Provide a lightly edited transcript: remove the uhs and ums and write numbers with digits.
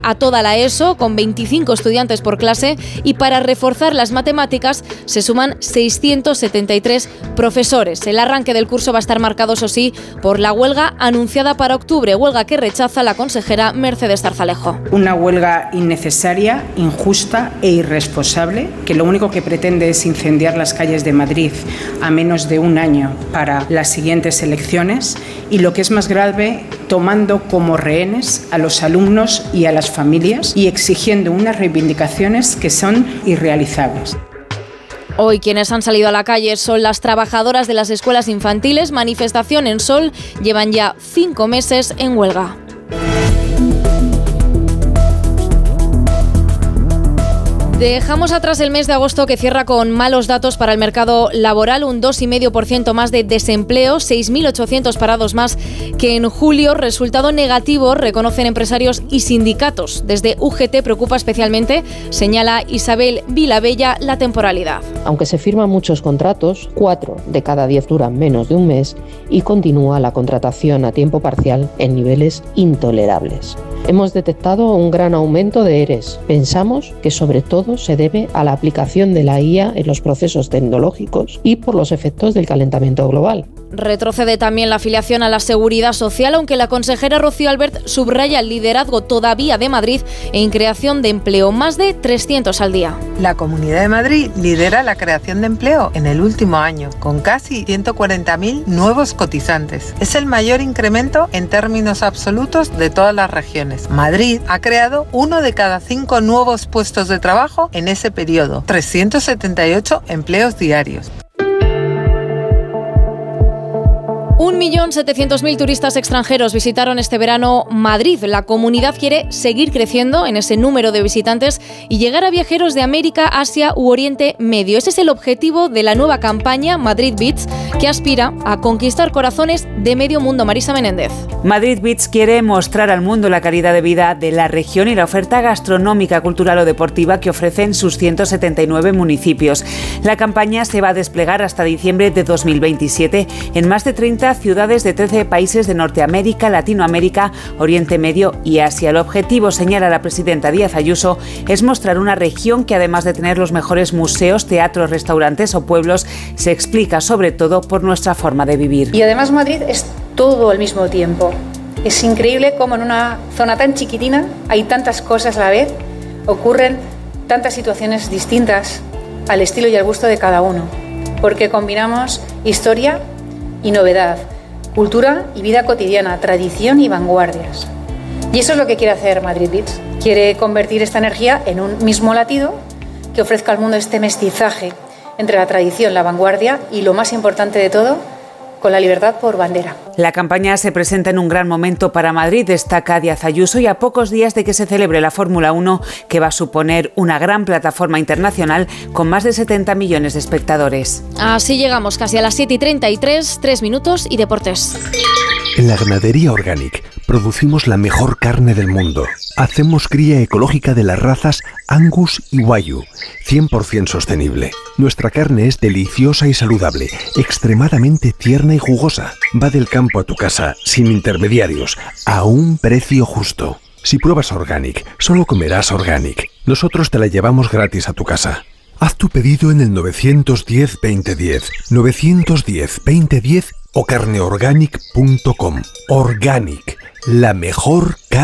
a toda la ESO, con 25 estudiantes por clase, y para reforzar las matemáticas se suman 673 profesores. El arranque del curso va a estar marcado, eso sí, por la huelga anunciada para octubre, huelga que rechaza la consejera Mercedes Zarzalejo. Una huelga innecesaria, injusta e irresponsable, que lo único que pretende es incendiar las calles de Madrid a menos de un año para las siguientes elecciones, y lo que es más grave, tomando como rehenes a los alumnos y a las familias y exigiendo unas reivindicaciones que son irrealizables. Hoy quienes han salido a la calle son las trabajadoras de las escuelas infantiles. Manifestación en Sol, llevan ya 5 meses en huelga. Dejamos atrás el mes de agosto, que cierra con malos datos para el mercado laboral, un 2,5% más de desempleo, 6.800 parados más que en julio. Resultado negativo, reconocen empresarios y sindicatos. Desde UGT preocupa especialmente, señala Isabel Vilabella, la temporalidad. Aunque se firman muchos contratos, 4 de cada 10 duran menos de un mes y continúa la contratación a tiempo parcial en niveles intolerables. Hemos detectado un gran aumento de ERES. Pensamos que sobre todo se debe a la aplicación de la IA en los procesos tecnológicos y por los efectos del calentamiento global. Retrocede también la afiliación a la Seguridad Social, aunque la consejera Rocío Albert subraya el liderazgo todavía de Madrid en creación de empleo, más de 300 al día. La Comunidad de Madrid lidera la creación de empleo en el último año, con casi 140.000 nuevos cotizantes. Es el mayor incremento en términos absolutos de todas las regiones. Madrid ha creado 1 de cada 5 nuevos puestos de trabajo en ese periodo, 378 empleos diarios. 1.700.000 turistas extranjeros visitaron este verano Madrid. La comunidad quiere seguir creciendo en ese número de visitantes y llegar a viajeros de América, Asia u Oriente Medio. Ese es el objetivo de la nueva campaña Madrid Beats, que aspira a conquistar corazones de medio mundo. Marisa Menéndez. Madrid Beats quiere mostrar al mundo la calidad de vida de la región y la oferta gastronómica, cultural o deportiva que ofrecen sus 179 municipios. La campaña se va a desplegar hasta diciembre de 2027 en más de 30 ciudades de 13 países de Norteamérica, Latinoamérica, Oriente Medio y Asia. El objetivo, señala la presidenta Díaz Ayuso, es mostrar una región que, además de tener los mejores museos, teatros, restaurantes o pueblos, se explica sobre todo por nuestra forma de vivir. Y además Madrid es todo al mismo tiempo. Es increíble cómo en una zona tan chiquitina hay tantas cosas a la vez, ocurren tantas situaciones distintas al estilo y al gusto de cada uno, porque combinamos historia y novedad, cultura y vida cotidiana, tradición y vanguardias. Y eso es lo que quiere hacer Madrid Beats. Quiere convertir esta energía en un mismo latido que ofrezca al mundo este mestizaje entre la tradición, la vanguardia y, lo más importante de todo, con la libertad por bandera. La campaña se presenta en un gran momento para Madrid, destaca Díaz Ayuso, y a pocos días de que se celebre la Fórmula 1, que va a suponer una gran plataforma internacional con más de 70 millones de espectadores. Así llegamos casi a las 7:33, 3 minutos y deportes. En la ganadería Organic producimos la mejor carne del mundo. Hacemos cría ecológica de las razas Angus y Wagyu, 100% sostenible. Nuestra carne es deliciosa y saludable, extremadamente tierna y jugosa. Va del campo a tu casa, sin intermediarios, a un precio justo. Si pruebas Organic, solo comerás Organic. Nosotros te la llevamos gratis a tu casa. Haz tu pedido en el 910-2010, 910-2010 o carneorganic.com. Organic, la mejor carne.